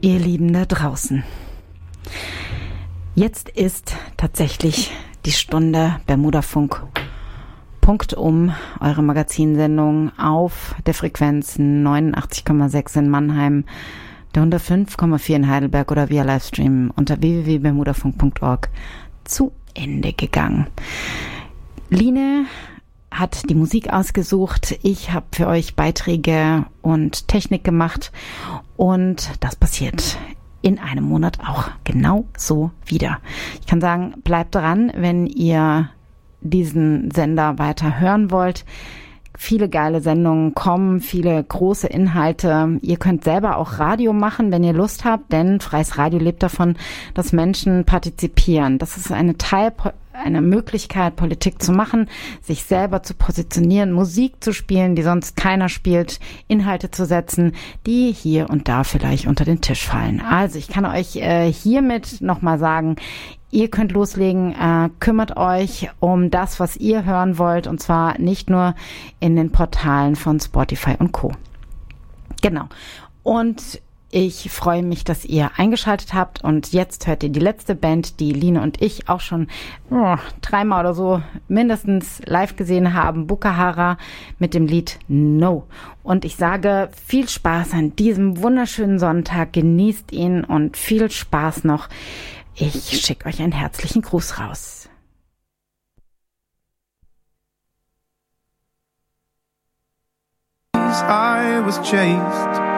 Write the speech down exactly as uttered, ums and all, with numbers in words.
ihr Lieben da draußen. Jetzt ist tatsächlich die Stunde Bermudafunk. Punkt um, eure Magazinsendung auf der Frequenz neunundachtzig Komma sechs in Mannheim, der hundertfünf Komma vier in Heidelberg oder via Livestream unter w w w punkt bermudafunk punkt org zu Ende gegangen. Line hat die Musik ausgesucht. Ich habe für euch Beiträge und Technik gemacht und das passiert in einem Monat auch genau so wieder. Ich kann sagen, bleibt dran, wenn ihr diesen Sender weiter hören wollt. Viele geile Sendungen kommen, viele große Inhalte. Ihr könnt selber auch Radio machen, wenn ihr Lust habt, denn freies Radio lebt davon, dass Menschen partizipieren. Das ist eine Teil, eine Möglichkeit, Politik zu machen, sich selber zu positionieren, Musik zu spielen, die sonst keiner spielt, Inhalte zu setzen, die hier und da vielleicht unter den Tisch fallen. Also ich kann euch äh, hiermit nochmal sagen, ihr könnt loslegen, äh, kümmert euch um das, was ihr hören wollt, und zwar nicht nur in den Portalen von Spotify und Co. Genau. Und ich freue mich, dass ihr eingeschaltet habt, und jetzt hört ihr die letzte Band, die Line und ich auch schon oh, dreimal oder so mindestens live gesehen haben, Bukahara mit dem Lied No. Und ich sage viel Spaß an diesem wunderschönen Sonntag, genießt ihn und viel Spaß noch. Ich schicke euch einen herzlichen Gruß raus. I was chased